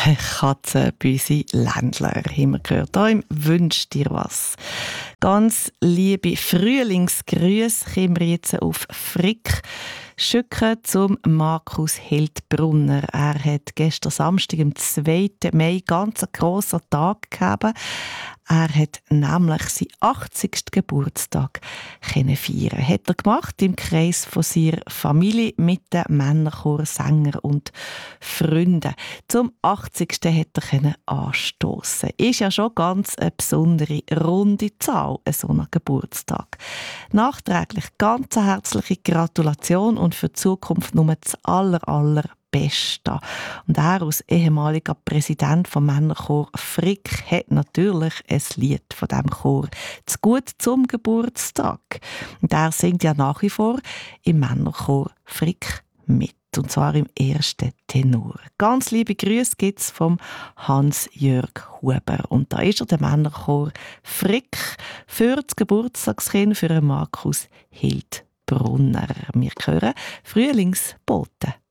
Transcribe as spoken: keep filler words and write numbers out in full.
Katzenbüsi Ländler haben wir gehört. Hier im «Wünsch dir was». Ganz liebe Frühlingsgrüße kommen wir jetzt auf Frick schicken zum Markus Hildbrunner. Er hat gestern Samstag, am zweiten Mai, ganz einen grossen Tag gehabt. Er hat nämlich seinen achtzigsten Geburtstag feiern. Hat er gemacht im Kreis von seiner Familie mit den Männerchor, Sänger und Freunden. Zum achtzigsten hat er anstoßen. Ist ja schon ganz eine besondere runde Zahl, so ein Geburtstag. Nachträglich ganz eine herzliche Gratulation und für die Zukunft nur das aller, aller Beste. Und er als ehemaliger Präsident vom Männerchor Frick hat natürlich ein Lied von diesem Chor zu gut zum Geburtstag. Und er singt ja nach wie vor im Männerchor Frick mit. Und zwar im ersten Tenor. Ganz liebe Grüße gibt es vom Hans-Jörg Huber. Und da ist er, der Männerchor Frick, für das Geburtstagskind für Markus Hildbrunner. Wir hören Frühlingsboten.